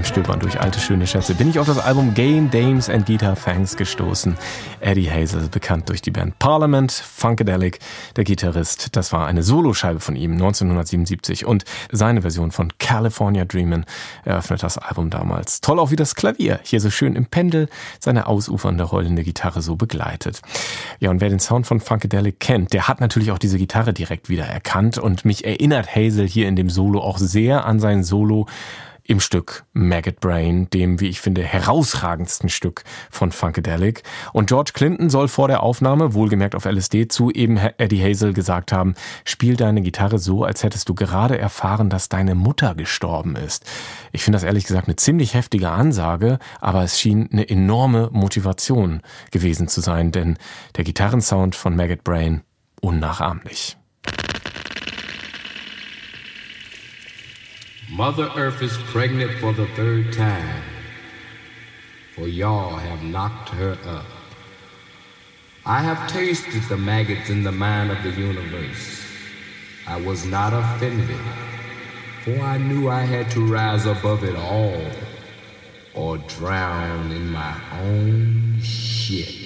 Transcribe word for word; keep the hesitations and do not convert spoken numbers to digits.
Stöbern durch alte schöne Schätze bin ich auf das Album Game, Dames and Guitar Thanks gestoßen. Eddie Hazel, bekannt durch die Band Parliament, Funkadelic, der Gitarrist. Das war eine Soloscheibe von ihm, neunzehnhundertsiebenundsiebzig. Und seine Version von California Dreamin' eröffnet das Album damals. Toll auch wie das Klavier hier so schön im Pendel seine ausufernde, rollende Gitarre so begleitet. Ja, und wer den Sound von Funkadelic kennt, der hat natürlich auch diese Gitarre direkt wieder erkannt. Und mich erinnert Hazel hier in dem Solo auch sehr an sein Solo im Stück Maggot Brain, dem, wie ich finde, herausragendsten Stück von Funkadelic. Und George Clinton soll vor der Aufnahme, wohlgemerkt auf L S D, zu eben Eddie Hazel gesagt haben, spiel deine Gitarre so, als hättest du gerade erfahren, dass deine Mutter gestorben ist. Ich finde das ehrlich gesagt eine ziemlich heftige Ansage, aber es schien eine enorme Motivation gewesen zu sein, denn der Gitarrensound von Maggot Brain unnachahmlich. Mother Earth is pregnant for the third time, for y'all have knocked her up. I have tasted the maggots in the mind of the universe. I was not offended, for I knew I had to rise above it all, or drown in my own shit.